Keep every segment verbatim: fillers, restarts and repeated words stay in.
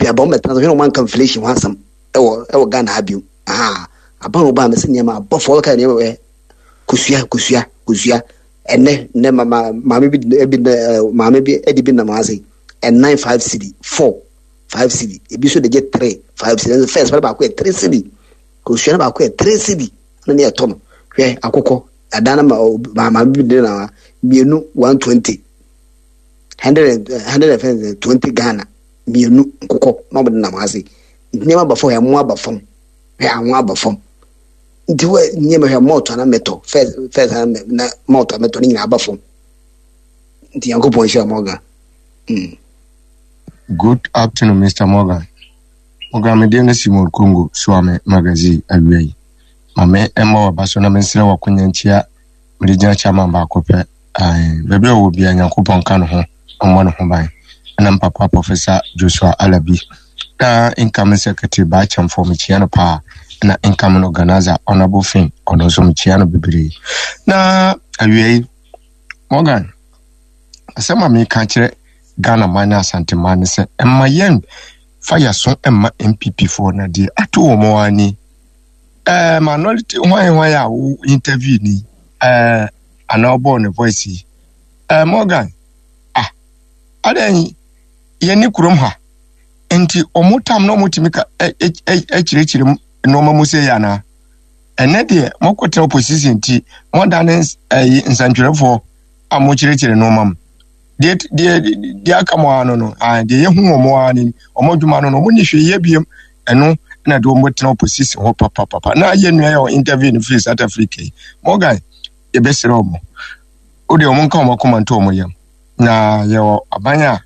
nti abom metra so man inflation wansam e wo e wo Ghana abiu ah aban oba me se nyema abofo ka ne we kusua kusua kusua ene ne mama mama bi ebi mama bi edi bi na maase and nine five cedi four five cedi ebi so de get three five cedi first ba ko three cedi kusua ba ko three cedi na ne eto no hwe akokɔ adana ma mama bi de na mienu one twenty hundred hundred twenty Ghana mienu nkokɔ na mo de na maase nyema ba fo ya mo aba fam hwe anwo aba fam nti we nyema hwe moto na meto first first na moto meto ni aba fam nti yankopon hwe Morgan. mm. Good afternoon, Mister Morgan. Morgan, me dear Simon Congo, Swame magazine away. Mame Emma Basona Mensra wa kunyanchia mrijina chama bakope ai bebe wo bia yankopon kan ho amwa no ho ban na papa Professor Joshua Alabi da income secretary ba cham for me chiano pa na income organizer honorable fin ono so me chiano bibiri na away. Morgan asema me kan kire Ghana mania Asante man se emma yen fire so emma M P P for na de ato wo mo ani eh minority why why a interview ni eh ana born voice eh Morgan ah adan ye ni kurom ha enti omutam no mutimika e chirechire no mamu se ya na ene de mokotra opposition ti more than eh nsantwerefo amu chirechire no mam de de de akamo no no ah de ye hu omo ani omodwuma no no mo ni hwe ye biem eno na do motena opposition ho papa papa na ye nua ya interview in free South Africa Morgan e be sere omo o de omo nka omo komanto omo yam na ye abanya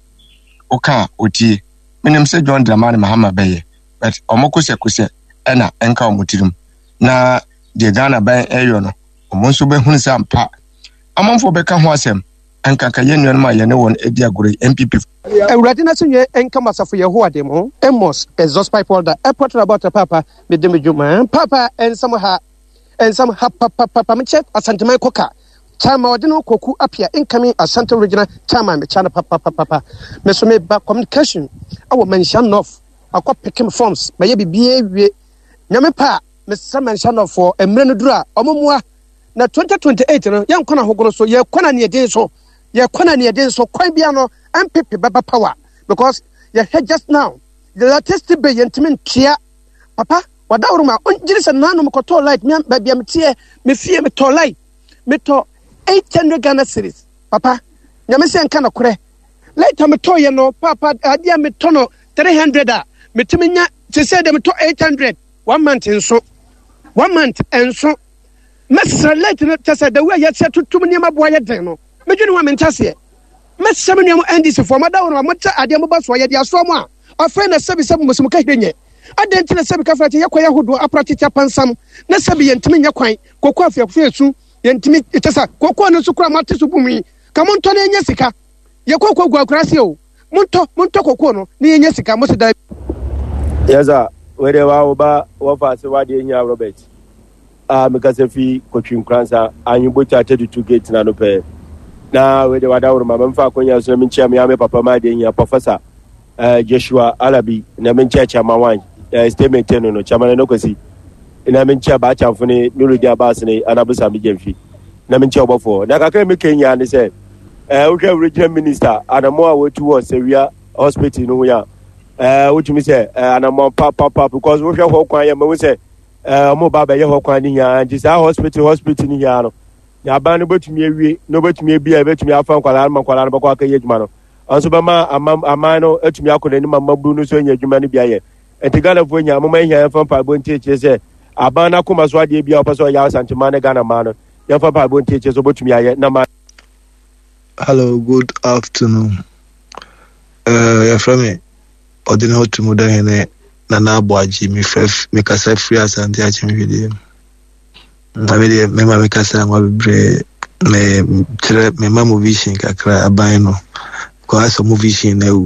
oka otie menim se John Dramani Mahama beye but omo kose kose ena enka omo tirim na de Ghana ban eyo no omo nso be hunu sa mpa amanfo be ka ho asem anka ka ye nua no ma ye ne won edi agore M P P Ewurade na sunye enka masafo Yehowa dem ho Emos exhaust pipe holder airport about papa me dem djuma papa ensam ha ensam ha papa papa me che Asante man koka chama ode no koku apia incoming Asante regional chama me chana papa papa me so me ba communication awo mention of akọ pick forms me ye bibie wie nyame pa me sa mention of for emre no dura omomua na twenty twenty-eight no yan kona hogoro so ye kona ne de so ye kona ne de so kwan bia no M P P baba power because you head just now the latest be yentimen tia papa wadawruma onjiri se nanu mkoto light me bia metie me fie me to light me to eight hundred Ghana cedis papa nyame se nka na kore light me to ye no papa adia me to no three hundred a me timinya se se de me to eight hundred one month enso one month enso mesra light no tese the way ye se tutum ni maboa ye den no medwene wa mentase mesem ni am N D C for madawo no mota ade mo baso ye de aso mo a afre na sebi sebi musum ka hwenye aden tile sebi ka frati ye kwa yahodo apratita pansam na sebi yentimi nya kwan kokko afiafu esu yentimi etesa kokko no sukura mate so bumi ka monto na enya sika ye kokko gwa kurase o monto monto kokko no na enya sika mo se da yaza wede wa oba wa fa se wa de enya Robert ah me ka se fi kotwin kransa anyu bota thirty-two gate na no pe na we de wadawro ma mfa konya so min chia me ame papa ma de nya Professor eh Joshua Alabi na min chia cha ma wan eh statement no no chama no kwasi na min chia ba chamfo ne nuru dia ba se ne anabusa mi gemfi na min chia obofo na kakra me Kenya ne se eh wo regional minister Adamo a wetu wo Sewia hospital no ya eh wo tumi se Anamo papa papa because wo hwe ho kwan ya me se eh mo ba ba ye ho kwan ni ya jisa hospital hospital ni ya no ya ba no betumi awie no betumi bia betumi afa nkwala ma nkwala ba kwa ka yedwuma no anso ba ma ama no etumi akona ni mama bru no so nya adwuma no bia ye entigala fo nya mama hia fa pa bonti che se aba na kuma so ade bia opaso ya Asante man na Ghana ma no ya fa pa bonti che so betumi aye na ma. Hello, good afternoon. Uh ya from me odin hotu muda hene na na boaji mi fref mi kasa free Asante a chimi video. Mami me mama kasa ngwa bebre me tre me mama vision kakra aban no ko aso mu vision na u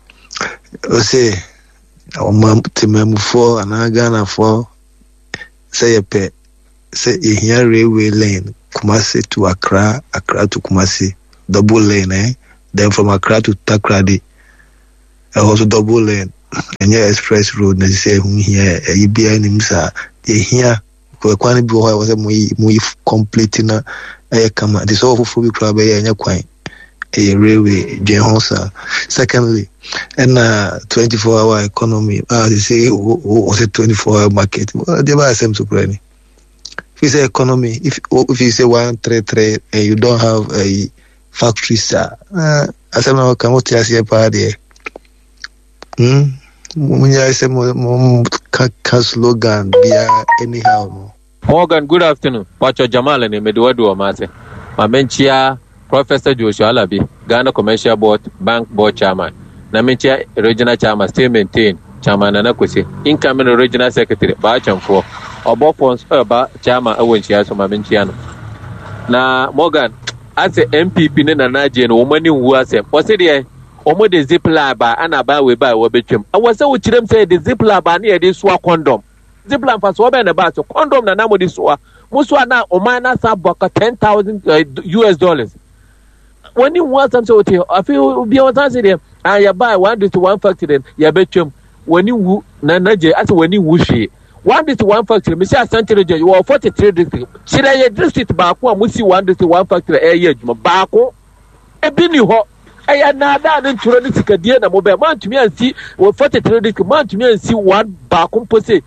o se o mam temam for anaga for say pe say here railway lane Kumasi to Accra, Accra to Kumasi, double lane eh then from Accra to Takrady also double lane and yeah, express road, and say, whom here, you be an imsa, they here, Kwani Boy was a muy completing a come. This awful for club, and your quine, a railway, Jehosa. Secondly, and uh, twenty-four hour economy, uh, they say, was a twenty-four hour market. Well, they buy some supply. If you say economy, if if you say one trade trade and you don't have a factory, sir, uh, I said no, come out here, see a party. Hmm. When you say more slogan, be anyhow. Morgan, good afternoon. Pacho Jamal and Medwadu Amate. Mamenchia, Professor Joshua Alabi, Ghana Commercial Board, Bank Board Chairman. Namenchia, Regional Chairman, still maintain Chairman Anakwesi, incoming Regional Secretary, Bacham for. Obo Fons Eba Chama Awenchia so Mamenchiano. Na Morgan, as a M P P na Naji and woman who was a possibly Omo the zip laba and about we buy Wobechim. I was so them say the zip laba near this swa condom. Zip lab for Swaben about so condom na namo this swa. Muswa na Omana Sabaka ten thousand U S dollars. When you want some sort of I feel be on there and you buy one to one factory, you betchum when you na Naji as when you wushi. One district, one factory. Mister Central, you are forty-three districts. Should I district back one? We see one district, one factory. A year, back home. A bini ho. I had not done in Toronto. Canadian, a mobile man to me and see. Well, forty-three district man to me and see one back home. Posse.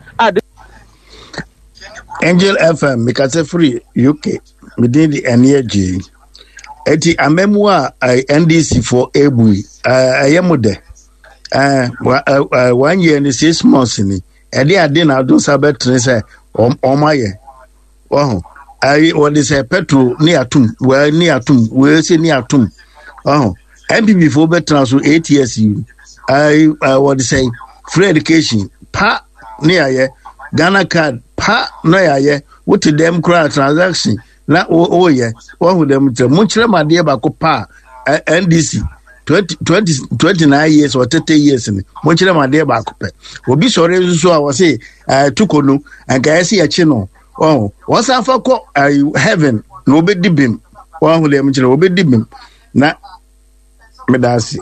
Angel F M, because free U K. Within the energy. Eti amemwa N D C for Ebui. I am there. Uh, one year and six months in it. Edi ade na do sabe trese o maye oh ai what is a petrol ni atum we ni atum we say ni atum oh M P P for better so eight years you I what say free education pa ni aye Ghana card pa no aye what them cry transaction na oh yeah one of them munchire made ba ko pa N D C twenty, twenty, twenty-nine years or thirty years in Mochila Madea Bacope. Will be sorry, so I was say, I took on and I see a chino. Oh, what's our for heaven? No bit dibim. One will be dibim. Not Medasi.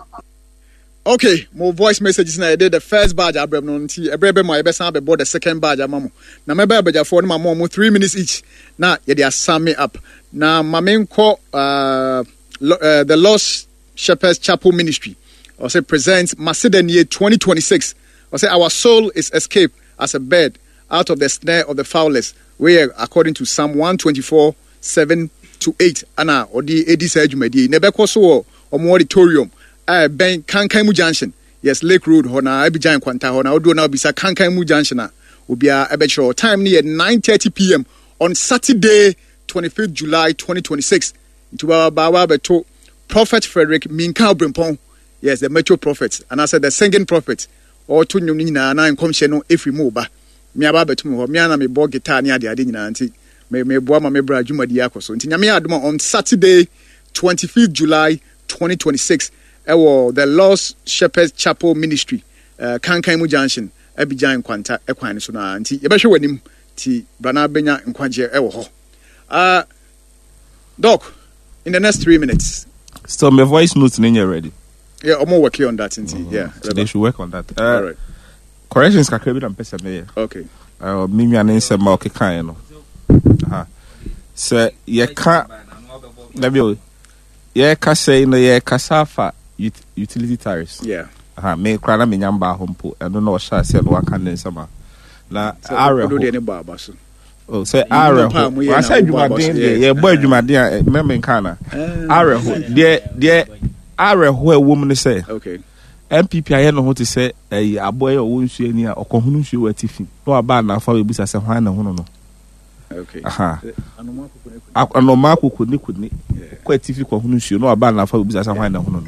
Okay, more voice messages now. I did the first badge. I brought on tea. I brought my best. I bought the second badge. Mamu. Now my badge for my mom three minutes each. Now yeah, they are sum me up. Now my main call uh the Lost Shepherd's Chapel Ministry, or say presents Macedonia twenty twenty-six. Or say our soul is escaped as a bird out of the snare of the fowlers. Where according to Psalm one twenty-four, seven to eight. Anna or the Edis Ejumedi. Nebeko so or more auditorium. Uh, Ben Kankaimu Junction. Yes, Lake Road, Hona, Abijan Quanta, Hona, Odo now bisa Kankaimu Junction. Will be a better time near nine thirty p.m. on Saturday, twenty-fifth of July, twenty twenty-six. Into our Bawa Beto. Prophet Frederick Minka Brimpon, yes, the Metro Prophet, and I said the singing prophet, or to Nina and I come channel if we move back. Miaba Betumo, Miana me bought guitar near the Adina auntie, may me boama me bra Juma Diako. So, Tinamia on Saturday, twenty-fifth of July, twenty twenty-six, ewo the Lost Shepherd's Chapel Ministry, uh, Kankaimu Junction, Abijan Quanta, Equine Sona, auntie, Yabasha Wenim, T. Brana Benya and Quanje, ewo. Uh, Doc, in the next three minutes. So my voice notes in here ready. Yeah, I'm more working on that. Mm-hmm. Yeah, so they should work on that. Uh, All right. Corrections can be done. Okay. Uh, me and I said, "Okay, kind no." Ah, so you can't. Let me. Yeah, can say no. Yeah, kasafa utility tariffs. Yeah. Ah, me krana me nyamba hompo. I don't know what I said. What can they say? Na are do any baba so. Oh, say are I said you are doing yeah, boy, you are doing remember in Kana. Are there there are where woman say. Okay. M P P I know what to say a boy or won't see any or kohunu shoe at Tiffy. No about now for we as a wine no. Okay. Aha. I know Marco could nick with me. Quite Tiffy kohunu shoe, no about now for we as a wine no.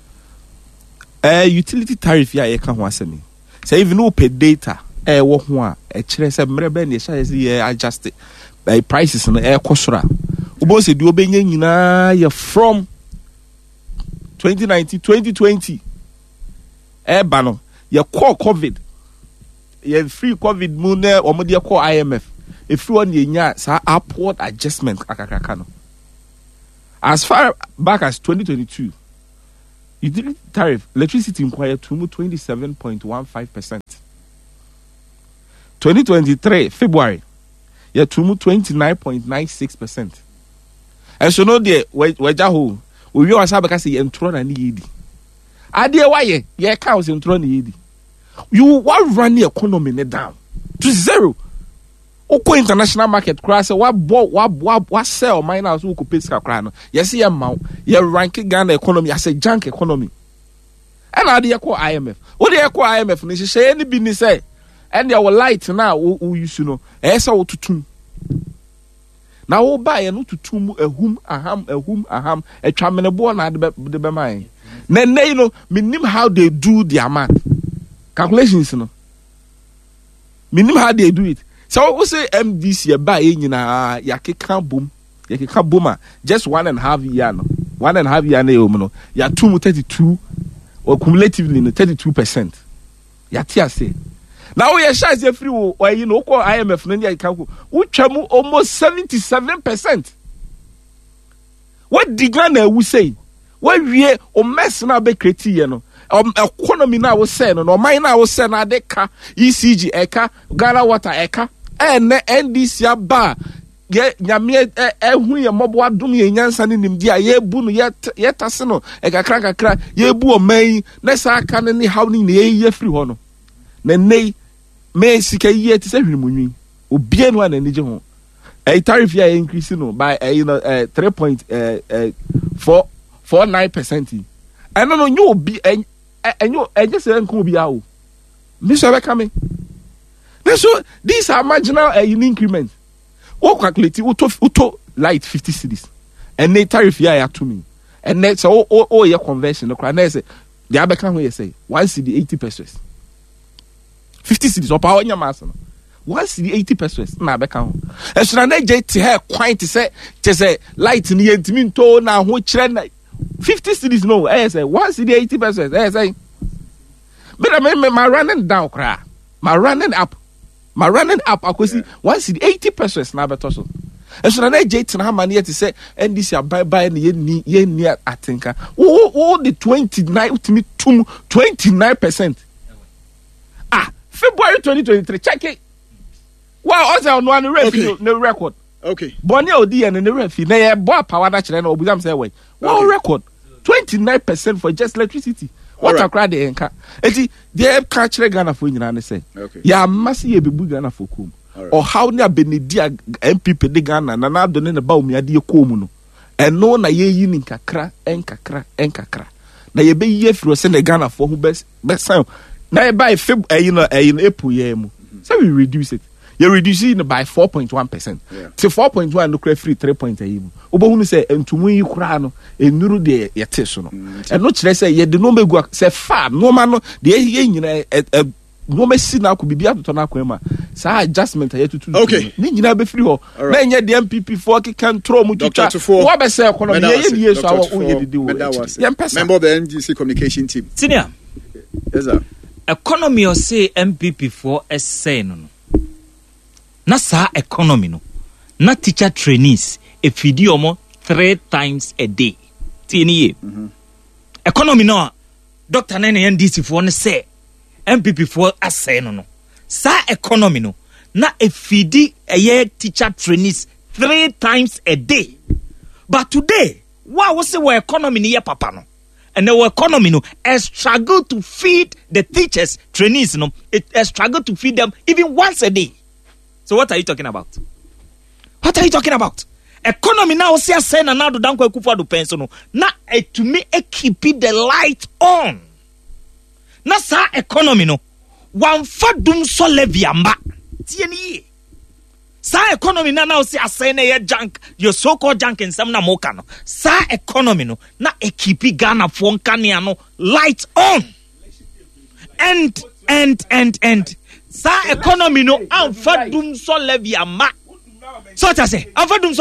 A utility tariff ya can once me. Say even no pay data. Eh, what one? A chess a mrebel, yes, yeah, adjusted by prices on the air cosra. Ubos, do obey na from twenty nineteen, twenty twenty. Eh, Bano, your core COVID, your free COVID moon or media core I M F. If you want your upward adjustment, as far back as twenty twenty-two, Utility tariff, electricity inquiry to twenty-seven point one five percent. twenty twenty-three, February, yeah, to twenty-nine point nine six percent. And so no dear, where Jahu, we you are Sabakasi and Tron and Yidi. Idea why, yeah, cows in Tron Yidi. You want run the economy down to zero. Oko international market crash what what what what what sell miners who could pay scrap. Yes, yeah, mount, yeah, ranking Ghana economy as a junk economy. And I did call I M F. What do you call I M F? And she say any business say, and there were light now who you know, as I to two. Now, oh, buy a no to two a whom a ham a whom a ham a tramina born at the Bemai. Then they know, minim how they do their math calculations, you know. Minim how they do it. So we say M D C buy in na yake can boom, yake can boomer just one and a half year no, one and a half year no no, ya two thirty two or cumulatively no thirty two percent. Ya tia say. Now we are shy say free or you know call I M F no ya can go. We tramu almost seventy seven percent. What the Ghana we say? What we o mess na be create you know. Um, economy na we say no, no mine na we say na de ka E C G eka Ghana water eka. And N D C aba ye nyame ehu ye mobo adom ye nyansa ne nimdi a ye bu no ye tase no e kakra kakra ye bu o man na sa aka ne ne haw ne ye free ho no na nei me sika ye ti se hwirimunwi obie no na ni je ho e tariff ya increase no by uh, you know uh, three point four nine percent and no no you obi and you e just say nko obi a o me so be coming. So these are marginal uh, in increment. What calculate uto uto light fifty cedis, and they tariff here to me, and that's all all all your conversion. No, and they say the other can we say one cedi eighty pesos, fifty cedis or power your master. One cedi eighty pesos. Na be can. And so na je ti hair quite to say to say light ni entimin to na ho kire fifty cedis no. I say one cedi eighty pesos. I say, but I mean my running down cry, my running up. My running up, I could see one city eighty pesos now, but also. And so I jet and how many to say, and this year buy by the year near I think. Oh, the twenty nine to me two twenty nine percent. Ah, February twenty twenty three. Check it. Wow, also on one record, no record. Okay. Bonnie Odi and the refi. They bought power natural or William say way. Wow, record twenty nine percent for just electricity. What a crowd they enca. Eti they catch Ghana for you and say. Okay. Ya masi e bebu Ghana for kum. Or how near Benedia M P P de Ghana na na do ne ba umi ade kum no. Eno na ye yi ni kakra enkakra enkakra. Na ye be ye fro se ne Ghana for who best best sound. Na ye buy Feb eh you know eh in April ye mu. So we reduce it. You reduce it by four point one percent. To four point one no credit free three point eight. Obohunu say entumu yi kura no enuru de yete so no. And no kire say ye de no megu say fa no ma no de ye nyina no ma si na ko bibia to na ko ma. Sa adjustment ye tutu. Okay. Ni nyina be free ho. Na nye de M P P for ki kan throw mu tuta. Wo be say economy ye ye ye so awo o ye de wo. Member of the N D C communication team. Senior. Yes sir. Economy o say M P P for essay no. Na sa economy no. Na teacher trainees e fidi omo three times a day. Ti ni ye. Mhm. Economy no. Doctor Nene N D C for ne say M P P for assay no no. Sa economy no. Na e fidi a year teacher trainees three times a day. But today, what was the economy ni ye papa no? And the economy no a struggle to feed the teachers trainees no. It a struggle to feed them even once a day. So what are you talking about? What are you talking about? Economy now see a say na na do dan kwa kufa do penso no. Na e to me e keep the light on. Na sa economy no. Wan fa dum so levy amba. Tie ni. Sa economy na now see a say na ye junk, your so called junk in some na moka no. Sa economy no na e keep Ghana for nkania no light on. And and and and sa economy no amfa dum so levy ama. So ta say amfa dum so